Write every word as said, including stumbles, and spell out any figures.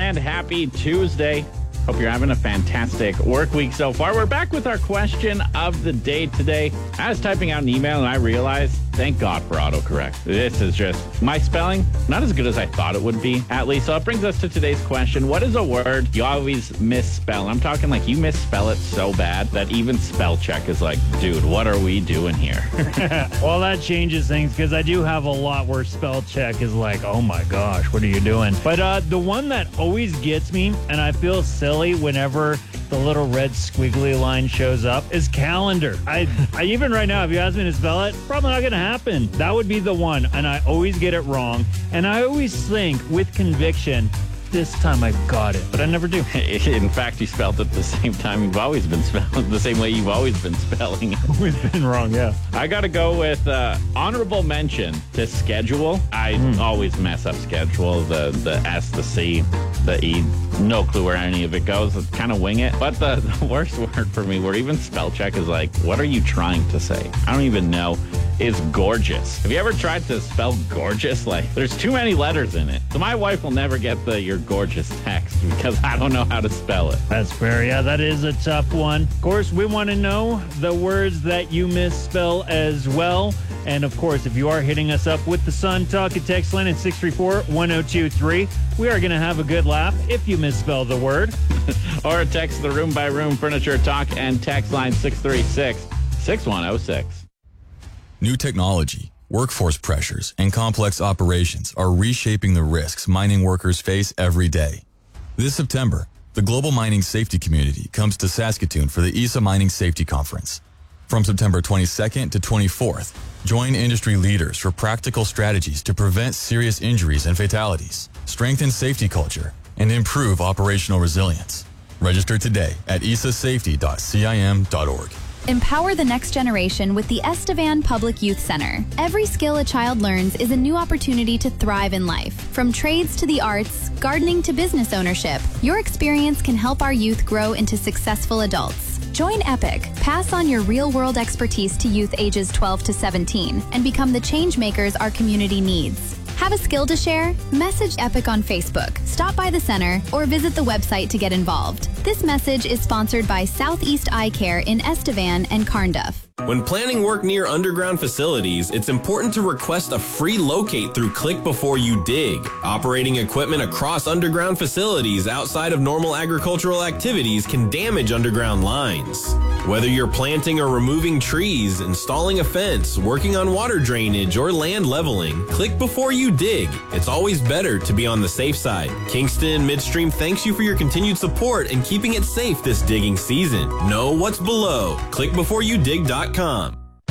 and happy Tuesday. Hope you're having a fantastic work week so far. We're back with our question of the day today. I was typing out an email and I realized, thank God for autocorrect. This is just, my spelling, not as good as I thought it would be, at least. So it brings us to today's question. What is a word you always misspell? I'm talking like you misspell it so bad that even spell check is like, dude, what are we doing here? Well, that changes things because I do have a lot where spell check is like, oh my gosh, what are you doing? But uh, the one that always gets me, and I feel silly whenever the little red squiggly line shows up, is calendar. I, I even right now, if you ask me to spell it, probably not going to happen. That would be the one, and I always get it wrong. And I always think with conviction, this time I got it, but I never do. In fact, you spelled it the same time you've always been spelling, the same way you've always been spelling it. We've been wrong, yeah. I got to go with uh, honorable mention to schedule. I mm. always mess up schedule, the, the S, the C, the E. No clue where any of it goes. Kind of wing it. But the, the worst word for me, where even spell check is like, what are you trying to say? I don't even know. Is gorgeous. Have you ever tried to spell gorgeous? Like, there's too many letters in it. So my wife will never get the you're gorgeous text because I don't know how to spell it. That's fair. Yeah, that is a tough one. Of course, we want to know the words that you misspell as well. And of course, if you are hitting us up with the Sun Talk at text line at six three four, one oh two three, we are going to have a good laugh if you misspell the word. Or text the Room by Room Furniture Talk and text line six three six, six one oh six. New technology, workforce pressures, and complex operations are reshaping the risks mining workers face every day. This September, the global mining safety community comes to Saskatoon for the E S A Mining Safety Conference. From September twenty-second to twenty-fourth, join industry leaders for practical strategies to prevent serious injuries and fatalities, strengthen safety culture, and improve operational resilience. Register today at e s a safety dot c i m dot org. Empower the next generation with the Estevan Public Youth Center. Every skill a child learns is a new opportunity to thrive in life. From trades to the arts, gardening to business ownership, your experience can help our youth grow into successful adults. Join EPIC, pass on your real-world expertise to youth ages twelve to seventeen, and become the change makers our community needs. Have a skill to share? Message EPIC on Facebook, stop by the center, or visit the website to get involved. This message is sponsored by Southeast Eye Care in Estevan and Carnduff. When planning work near underground facilities, it's important to request a free locate through Click Before You Dig. Operating equipment across underground facilities outside of normal agricultural activities can damage underground lines. Whether you're planting or removing trees, installing a fence, working on water drainage, or land leveling, click before you dig. It's always better to be on the safe side. Kingston Midstream thanks you for your continued support and keeping it safe this digging season. Know what's below. click before you dig dot com.